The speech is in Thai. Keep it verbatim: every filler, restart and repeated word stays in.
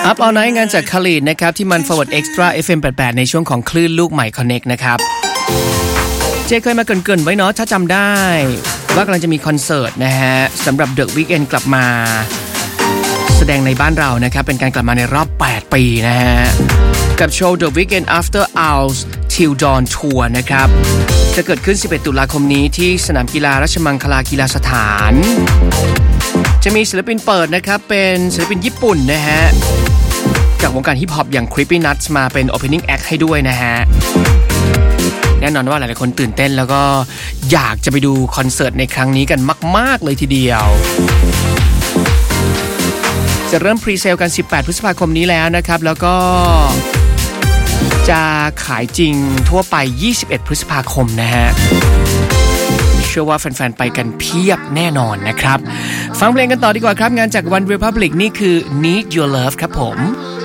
Up All Night งานจาก Khalid นะครับที่มัน Forward Extra เอฟ เอ็ม แปดสิบแปดในช่วงของคลื่นลูกใหม่ Connect นะครับเจเคยมาเกริ่นๆไว้เนาะถ้าจำได้ว่ากำลังจะมีคอนเสิร์ตนะฮะสำหรับ The Weeknd กลับมาแสดงในบ้านเรานะครับเป็นการกลับมาในรอบแปดปีนะฮะกับโชว์ The Weeknd After Hours Till Dawn Tour นะครับจะเกิดขึ้นสิบเอ็ดตุลาคมนี้ที่สนามกีฬาราชมังคลากีฬาสถานจะมีศิลปินเปิดนะครับเป็นศิลปินญี่ปุ่นนะฮะจากวงการฮิปฮอปอย่าง Creepy Nuts มาเป็น Opening Act ให้ด้วยนะฮะแน่นอนว่าหลายๆคนตื่นเต้นแล้วก็อยากจะไปดูคอนเสิร์ตในครั้งนี้กันมากๆเลยทีเดียวจะเริ่มพรีเซลกันสิบแปดพฤษภาคมนี้แล้วนะครับแล้วก็จะขายจริงทั่วไปยี่สิบเอ็ดพฤษภาคมนะฮะเชื่อว่าแฟนๆไปกันเพียบแน่นอนนะครับฟังเพลงกันต่อดีกว่าครับงานจาก One Republic นี่คือ Need Your Love ครับผม